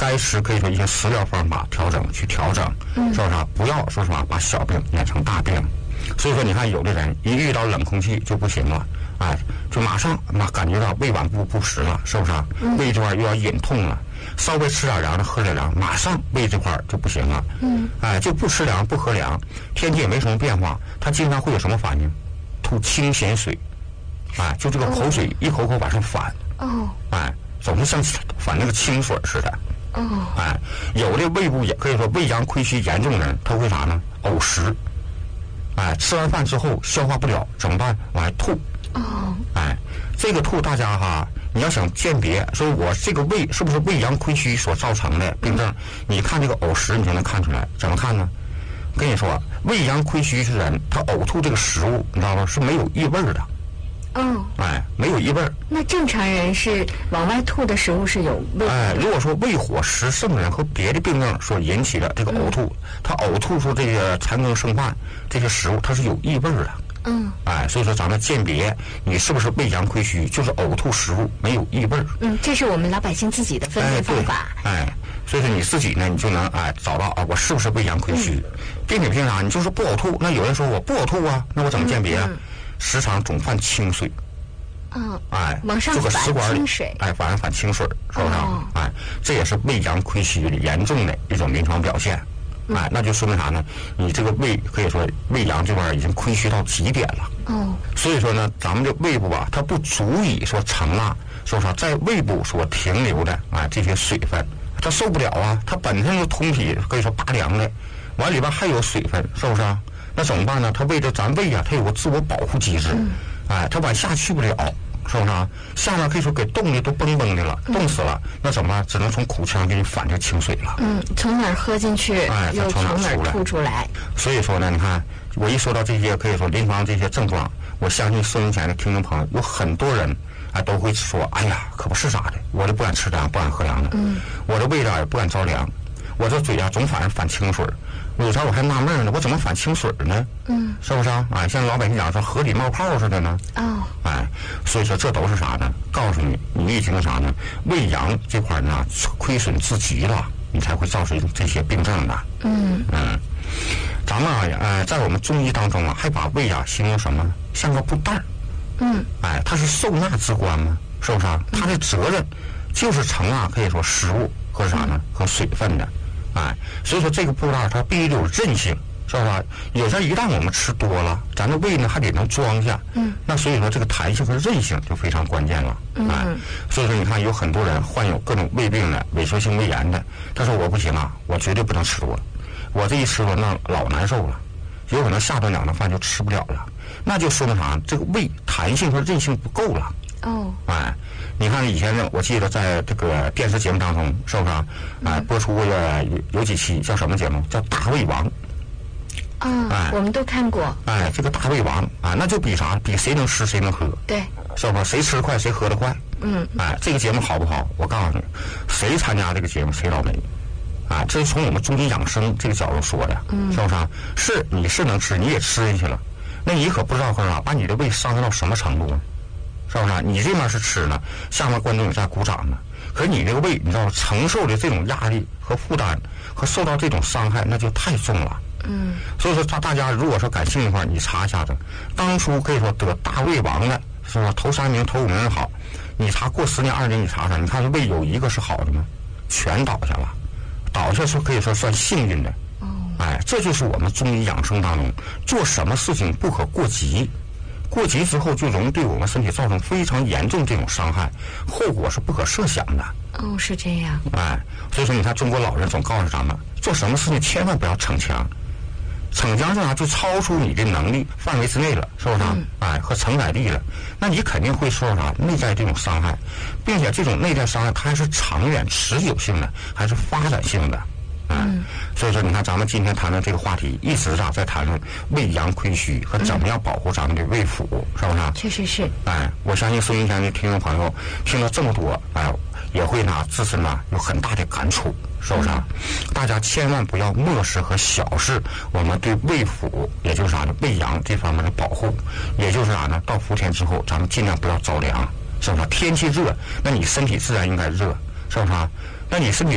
该吃可以说一些食疗方法去调整，是不是？不要说什么把小病演成大病。所以说，你看有的人一遇到冷空气就不行了，就马上感觉到胃脘部不实了，是不是？胃这块又要隐痛了，稍微吃点凉的，喝点凉，马上胃这块就不行了。就不吃凉不喝凉，天气也没什么变化，他经常会有什么反应？吐清咸水，就这个口水一口口往上反，总是像反那个清水似的。有的胃部也可以说胃阳亏虚严重的人，他会啥呢？呕食。吃完饭之后消化不了怎么办？往外吐。这个吐大家你要想鉴别，说我这个胃是不是胃阳亏虚所造成的病症，你看这个呕食你就能看出来。怎么看呢？跟你说，胃阳亏虚是人他呕吐这个食物，你知道吗？是没有异味的。没有异味。 那正常人是往外吐的食物是有味。 如果说胃火食盛人和别的病症所引起的这个呕吐，他呕吐出这个残羹剩饭这些食物，它是有异味的。所以说咱们鉴别你是不是胃阳亏虚，就是呕吐食物没有异味。 这是我们老百姓自己的分辨方法。 所以说你自己呢，你就能找到我是不是胃阳亏虚，并且凭啥？你就是不呕吐。那有人说我不呕吐那我怎么鉴别？时常总犯清水。 往上反清水。 往上反清水，是不是？这也是胃阳亏虚严重的一种临床表现。那就说明啥呢？你这个胃可以说胃阳这块已经亏虚到极点了。所以说呢，咱们这胃部它不足以说承纳，是不是？在胃部所停留的这些水分，它受不了它本身就通体可以说拔凉的，完里边还有水分，是不是？那怎么办呢？它为了咱胃它有个自我保护机制，它往下去不了，是不是？下面可以说给冻的都崩崩的了，冻死了，那怎么办？只能从苦腔给你反这清水了。 从哪儿喝进去，又从哪儿吐出来。 所以说呢，你看我一说到这些可以说临床这些症状，我相信收音前的听众朋友有很多人都会说，哎呀，可不是咋的，我就不敢吃凉，不敢喝凉的，我的胃也不敢着凉，我这嘴总反清水。有时候我还纳闷呢，我怎么反清水呢？是不是像老百姓讲说河里冒泡似的呢？所以说这都是啥呢？告诉你，你已经啥呢？胃阳这块呢亏损至极了，你才会造成这些病症的。咱们在我们中医当中还把胃形容什么？像个布袋。它是受纳之官嘛，是不是？它的责任就是承纳可以说食物和啥呢？和水分的。所以说这个布袋它必须有韧性，是不是？有时候一旦我们吃多了，咱的胃呢还得能装下。那所以说这个弹性和韧性就非常关键了。所以说你看有很多人患有各种胃病的、萎缩性胃炎的，他说我不行我绝对不能吃多了，我这一吃多那老难受了，有可能下顿2顿饭就吃不了了，那就说明啥？这个胃弹性和韧性不够了。你看以前呢，我记得在这个电视节目当中，是不是播出过有几期叫什么节目？叫《大胃王》。 我们都看过。 这个大胃王那就比啥？比谁能吃谁能喝。 对， 是吧？谁吃得快谁喝得快。这个节目好不好？我告诉你，谁参加这个节目谁倒霉。这是从我们中医养生这个角度说的，是不是？是你是能吃，你也吃进去了，那你可不知道把你的胃伤害到什么程度呢？是不是？你这面是吃呢，下面观众也在鼓掌呢。可是你这个胃，你知道承受的这种压力和负担，和受到这种伤害，那就太重了。所以说大家如果说感兴趣的话，你查一下子，当初可以说得大胃王的，是吧？头3名、头5名也好，你查过10年、20年，你查查，你看胃有一个是好的吗？全倒下了，倒下是可以说算幸运的。这就是我们中医养生当中，做什么事情不可过急。过急之后就容易对我们身体造成非常严重这种伤害，后果是不可设想的。 是这样。 所以说你看中国老人总告诉咱们，做什么事情千万不要逞强，逞强是啥？就超出你的能力范围之内了，是不是？和承载力了，那你肯定会受啥内在这种伤害，并且这种内在伤害它还是长远持久性的，还是发展性的。所以说你看咱们今天谈论这个话题，一直在谈论胃阳亏虚和怎么样保护咱们的胃腑，是不是？ 确实是。 我相信收音前的听众朋友听了这么多，也会自身有很大的感触，是不是？大家千万不要漠视和小视我们对胃腑，也就是啥呢？胃阳这方面的保护，也就是啥呢？到伏天之后，咱们尽量不要着凉，是不是？天气热，那你身体自然应该热，是不是？那你身体